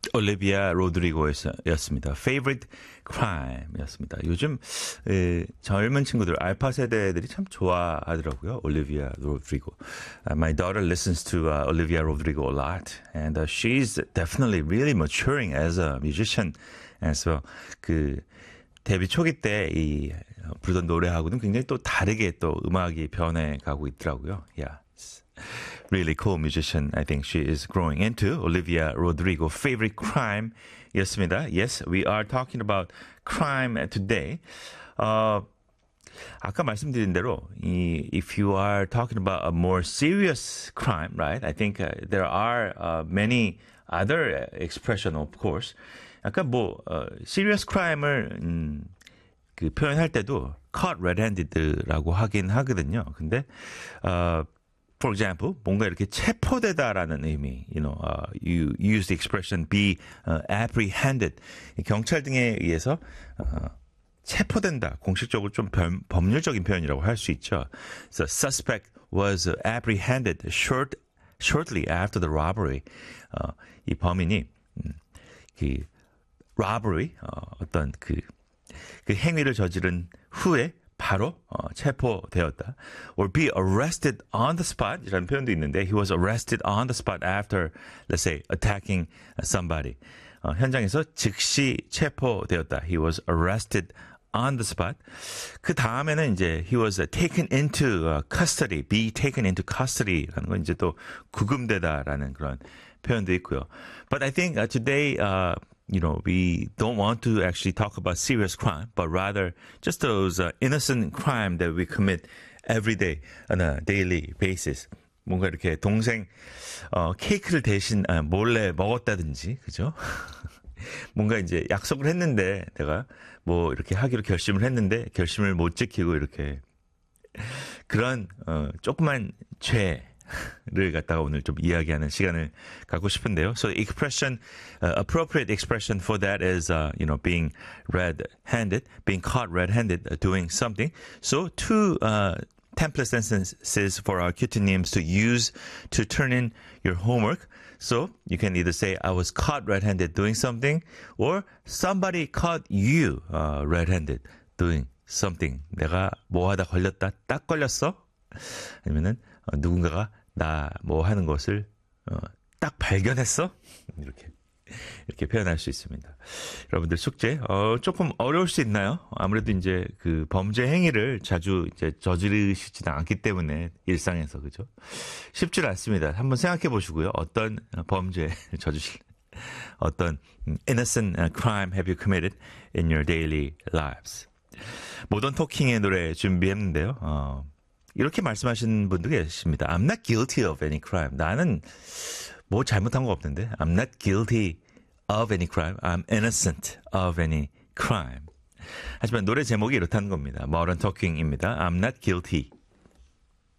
올리비아 로드리고였습니다. Favorite Crime였습니다. 요즘 젊은 친구들, 알파 세대들이 참 좋아하더라고요. 올리비아 로드리고. My daughter listens to Olivia Rodrigo a lot, and she's definitely really maturing as a musician. 그래서 데뷔 초기 때 부르던 노래하고는 굉장히 또 다르게 또 음악이 변해가고 있더라고요. Yeah. Really cool musician. I think she is growing into. Olivia Rodrigo, Favorite Crime 였습니다. Yes, we are talking about crime today. 아까 말씀드린 대로, if you are talking about a more serious crime, right? I think there are many other expression, of course. 아까 serious crime을 표현할 때도 caught red-handed라고 하긴 하거든요. 근데 for example, 뭔가 이렇게 체포되다라는 의미, you use the expression be apprehended. 경찰 등에 의해서 체포된다. 공식적으로 좀 법률적인 표현이라고 할 수 있죠. So suspect was apprehended shortly after the robbery. 이 범인이 robbery, 어떤 그 행위를 저지른 후에 바로 체포되었다. Or be arrested on the spot 이라는 표현도 있는데 he was arrested on the spot after, let's say, attacking somebody. 현장에서 즉시 체포되었다. He was arrested on the spot. 그 다음에는 이제 he was taken into custody, be taken into custody라는 건 이제 또 구금되다라는 그런 표현도 있고요. But I think today we don't want to actually talk about serious crime, but rather just those innocent crime that we commit every day on a daily basis. 뭔가 이렇게 동생 케이크를 대신 몰래 먹었다든지, 그죠? 뭔가 이제 약속을 했는데 내가 이렇게 하기로 결심을 했는데 결심을 못 지키고 이렇게 그런 조그만 죄를 갖다가 오늘 좀 이야기하는 시간을 갖고 싶은데요. So expression, appropriate expression for that is, being red-handed, being caught red-handed, doing something. So two template sentences for our cutie names to use to turn in your homework. So you can either say, I was caught red-handed doing something, or somebody caught you red-handed doing something. 내가 하다 걸렸다, 딱 걸렸어? 아니면은 누군가가 나 하는 것을 딱 발견했어? 이렇게 표현할 수 있습니다. 여러분들 숙제 조금 어려울 수 있나요? 아무래도 이제 그 범죄 행위를 자주 이제 저지르시지는 않기 때문에 일상에서, 그죠? 쉽지 않습니다. 한번 생각해 보시고요. 어떤 범죄를 어떤 innocent crime have you committed in your daily lives? 모던 토킹의 노래 준비했는데요. 이렇게 말씀하시는 분도 계십니다. I'm not guilty of any crime. 나는 잘못한 거 없는데. I'm not guilty of any crime. I'm innocent of any crime. 하지만 노래 제목이 이렇다는 겁니다. Modern Talking입니다. I'm not guilty